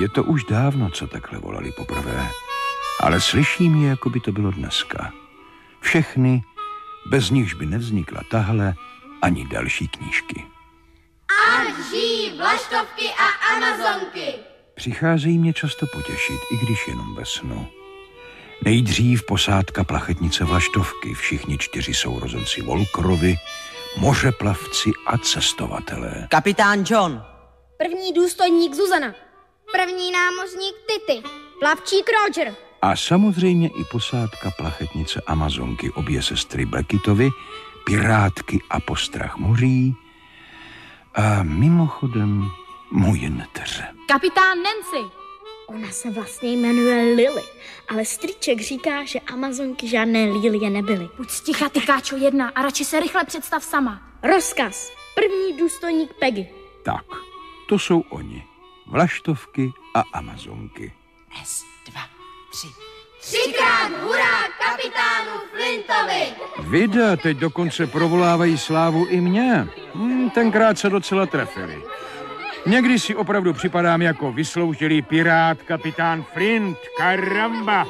Je to už dávno, co takhle volali poprvé. Ale slyším je, jako by to bylo dneska. Všechny, bez nichž by nevznikla tahle ani další knížky. Ať žijí vlaštovky a amazonky! Přicházejí mě často potěšit, i když jenom ve snu. Nejdřív posádka plachetnice vlaštovky, všichni 4 sourozenci Volkrovi, mořeplavci a cestovatelé. Kapitán John. První důstojník Zuzana. První námořník Tity. Plavčík Roger. A samozřejmě i posádka plachetnice Amazonky, obě sestry Blackitovy, pirátky a postrach moří a mimochodem moje neteře. Kapitán Nancy. Ona se vlastně jmenuje Lily, ale strýček říká, že Amazonky žádné Lilie nebyly. Buď sticha, ty káčo 1 a radši se rychle představ sama. Rozkaz. První důstojník Peggy. Tak, to jsou oni. Vlaštovky a Amazonky. 1, 2, 3. 3krát hurá kapitánu Flintovi! Vida, teď dokonce provolávají slávu i mě. Tenkrát se docela trefili. Někdy si opravdu připadám jako vysloužilý pirát kapitán Flint. Karamba!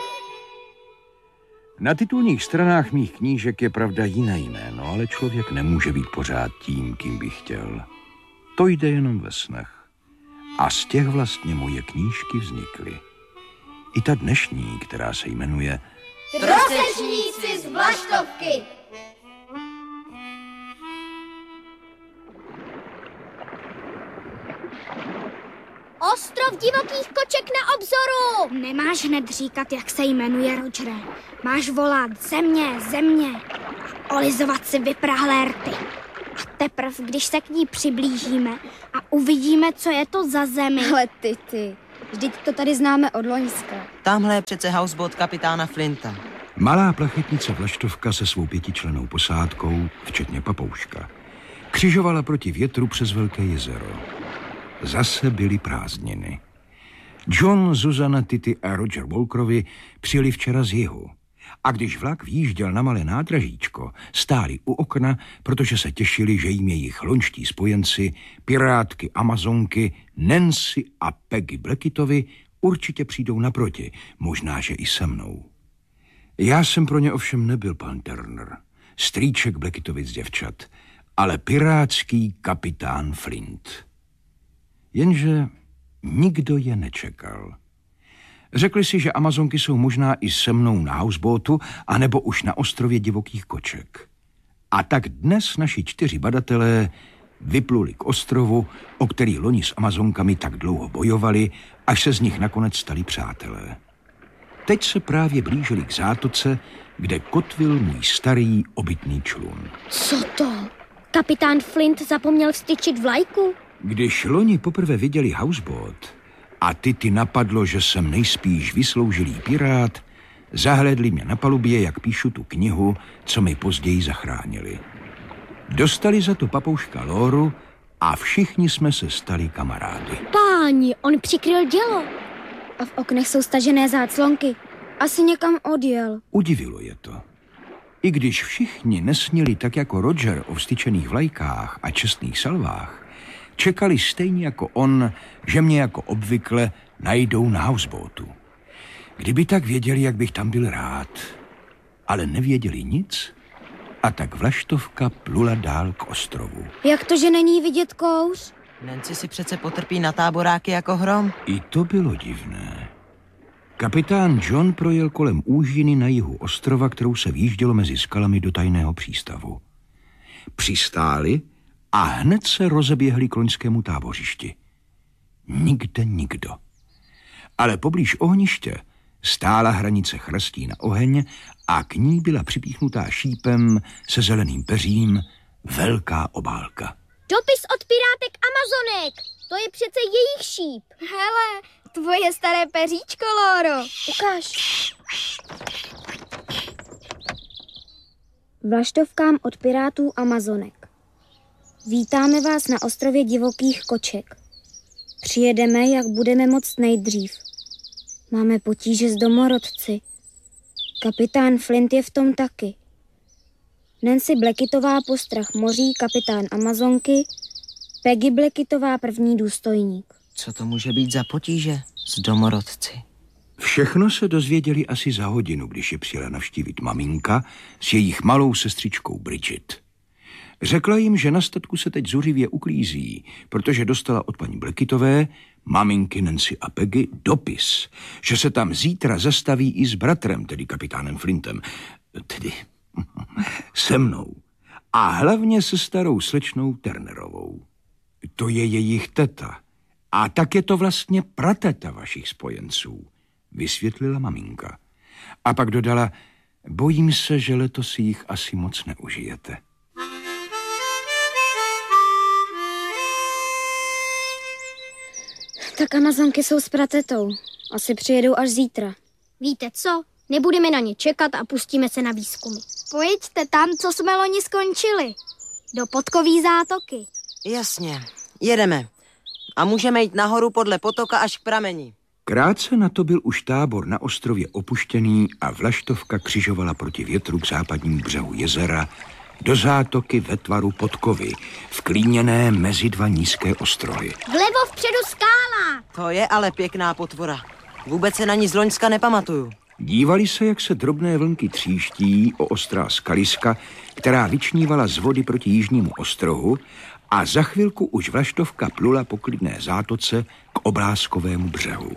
Na titulních stranách mých knížek je pravda jiné jméno, ale člověk nemůže být pořád tím, kým by chtěl. To jde jenom ve snech. A z těch vlastně moje knížky vznikly. I ta dnešní, která se jmenuje Trosečníci z vlaštovky! Ostrov divokých koček na obzoru! Nemáš hned říkat, jak se jmenuje, Rogere. Máš volat země, země. Olizovat si vyprahlé rty. A teprv, když se k ní přiblížíme a uvidíme, co je to za zemi. Ale ty, vždyť to tady známe od loňska. Tamhle je přece houseboat kapitána Flinta. malá plachetnice Vlaštovka se svou 5člennou posádkou, včetně papouška, křižovala proti větru přes Velké jezero. Zase byly prázdniny. John, Zuzana, Tity a Roger Volkrovi přijeli včera z jihu. A když vlak výjížděl na malé nádražíčko, stáli u okna, protože se těšili, že jim jejich loňští spojenci, pirátky Amazonky, Nancy a Peggy Blackitovi určitě přijdou naproti, možná, že i se mnou. Já jsem pro ně ovšem nebyl pan Turner, strýček Blackitovic děvčat, ale pirátský kapitán Flint. Jenže nikdo je nečekal. Řekli si, že Amazonky jsou možná i se mnou na houseboatu, anebo už na ostrově divokých koček. A tak dnes naši 4 badatelé vypluli k ostrovu, o který loni s Amazonkami tak dlouho bojovali, až se z nich nakonec stali přátelé. Teď se právě blížili k zátoce, kde kotvil můj starý obytný člun. Co to? Kapitán Flint zapomněl vstyčit vlajku? Když loni poprvé viděli houseboat a Tity napadlo, že jsem nejspíš vysloužilý pirát, zahlédli mě na palubě, jak píšu tu knihu, co mi později zachránili. Dostali za to papouška Lóru a všichni jsme se stali kamarády. Páni, on přikryl dělo. A v oknech jsou stažené záclonky. Asi někam odjel. Udivilo je to. I když všichni nesnili tak jako Roger o vstyčených vlajkách a čestných salvách, čekali stejně jako on, že mě jako obvykle najdou na houseboatu. Kdyby tak věděli, jak bych tam byl rád. Ale nevěděli nic a tak Vlaštovka plula dál k ostrovu. Jak to, že není vidět kouř? Nancy si přece potrpí na táboráky jako hrom. I to bylo divné. Kapitán John projel kolem úžiny na jihu ostrova, kterou se vjíždělo mezi skalami do tajného přístavu. Přistáli a hned se rozeběhli k loňskému tábořišti. Nikde nikdo. Ale poblíž ohniště stála hranice chrastí na oheň a k ní byla připíchnutá šípem se zeleným peřím velká obálka. Dopis od pirátek Amazonek. To je přece jejich šíp. Hele, tvoje staré peříčko, Lóro. Ukáž. Vlaštovkám od pirátů Amazonek. Vítáme vás na ostrově divokých koček. Přijedeme, jak budeme moct nejdřív. Máme potíže s domorodci. Kapitán Flint je v tom taky. Nancy Blackitová postrach moří, kapitán Amazonky, Peggy Blackitová první důstojník. Co to může být za potíže s domorodci? Všechno se dozvěděli asi za hodinu, když je přijela navštívit maminka s jejich malou sestřičkou Bridget. Řekla jim, že na statku se teď zuřivě uklízí, protože dostala od paní Blackitové, maminky Nancy a Peggy, dopis, že se tam zítra zastaví i s bratrem, tedy kapitánem Flintem, tedy se mnou. A hlavně se starou slečnou Turnerovou. To je jejich teta. A tak je to vlastně prateta vašich spojenců, vysvětlila maminka. A pak dodala, bojím se, že letos si jich asi moc neužijete. Tak Amazonky jsou s pratetou. Asi přijedou až zítra. Víte co? Nebudeme na ně čekat a pustíme se na výzkumy. Pojďte tam, co jsme loni skončili. Do Podkový zátoky. Jasně, jedeme. A můžeme jít nahoru podle potoka až k prameni. Krátce na to byl už tábor na ostrově opuštěný a vlaštovka křižovala proti větru k západnímu břehu jezera do zátoky ve tvaru podkovy, vklíněné mezi dva nízké ostrohy. Vlevo vpředu skála. To je ale pěkná potvora. Vůbec se na ní z loňska nepamatuju. Dívali se, jak se drobné vlnky tříští o ostrá skaliska, která vyčnívala z vody proti jižnímu ostrohu, a za chvilku už vlaštovka plula po klidné zátoce k obrázkovému břehu.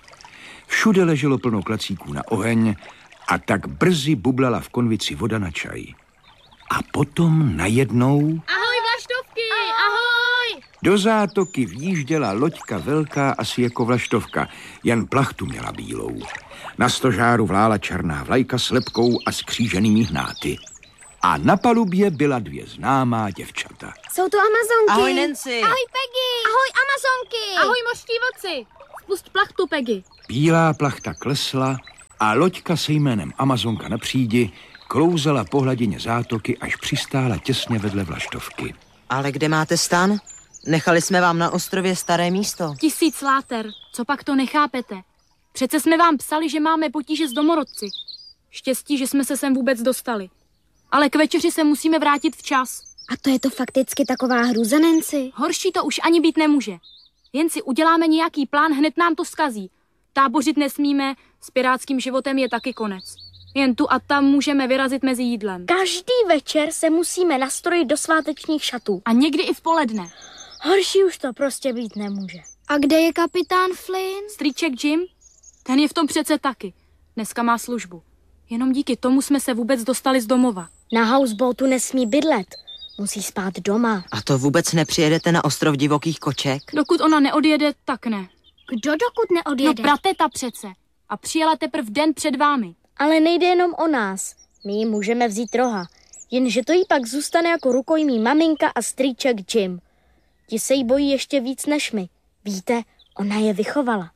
Všude leželo plno klacíků na oheň a tak brzy bublala v konvici voda na čaj. A potom najednou... Ahoj, vlaštovky, ahoj! Do zátoky vjížděla loďka velká asi jako vlaštovka, jen plachtu měla bílou. Na stožáru vlála černá vlajka s lepkou a skříženými hnáty. A na palubě byla dvě známá děvčata. Jsou to Amazonky. Ahoj, Nancy. Ahoj, Peggy. Ahoj, Amazonky. Ahoj, mořští voci! Spust plachtu, Peggy. Bílá plachta klesla a loďka se jménem Amazonka na přídi klouzala po hladině zátoky, až přistála těsně vedle vlaštovky. Ale kde máte stan? Nechali jsme vám na ostrově staré místo. 1000 láter, co pak to nechápete? Přece jsme vám psali, že máme potíže s domorodci. Štěstí, že jsme se sem vůbec dostali. Ale k večeři se musíme vrátit včas. A to je to fakticky taková hrůza, Nancy? Horší to už ani být nemůže. Jen si uděláme nějaký plán, hned nám to zkazí. Tábořit nesmíme, s pirátským životem je taky konec. Jen tu a tam můžeme vyrazit mezi jídlem. Každý večer se musíme nastrojit do svátečních šatů. A někdy i v poledne. Horší už to prostě být nemůže. A kde je kapitán Flynn? Strýček Jim, ten je v tom přece taky. Dneska má službu. Jenom díky tomu jsme se vůbec dostali z domova. Na houseboatu nesmí bydlet. Musí spát doma. A to vůbec nepřijedete na ostrov divokých koček? Dokud ona neodjede, tak ne. Kdo dokud No neodjede? prateta přece. A přijela teprve den před vámi. Ale nejde jenom o nás. My ji můžeme vzít roha. Jenže to jí pak zůstane jako rukojmí maminka a strýček Jim. Ti se jí bojí ještě víc než my. Víte, ona je vychovala.